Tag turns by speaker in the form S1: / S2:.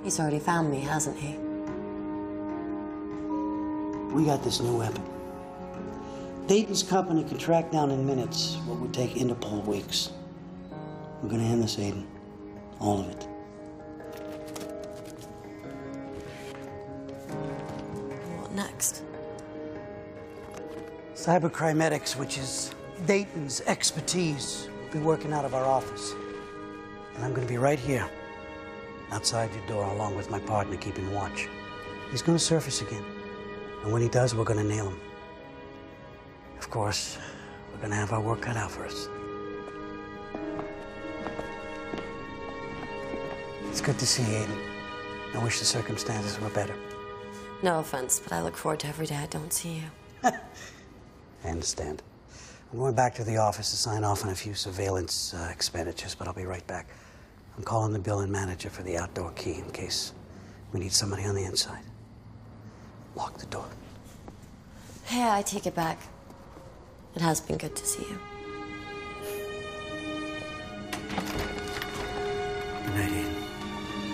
S1: He's already found me, hasn't he?
S2: We got this new weapon. Dayton's company can track down in minutes what would take Interpol weeks. We're gonna end this, Aiden. All of it.
S1: What next?
S2: Cybercrimetics, which is Dayton's expertise, will be working out of our office. And I'm gonna be right here, outside your door, along with my partner keeping watch. He's gonna surface again. And when he does, we're gonna nail him. Of course, we're gonna have our work cut out for us. It's good to see you, Aiden. I wish the circumstances were better.
S1: No offense, but I look forward to every day I don't see you.
S2: I understand. I'm going back to the office to sign off on a few surveillance expenditures, but I'll be right back. I'm calling the billing manager for the outdoor key in case we need somebody on the inside. Lock the door.
S1: Yeah, I take it back. It has been good to see you.
S2: Good night, Aiden.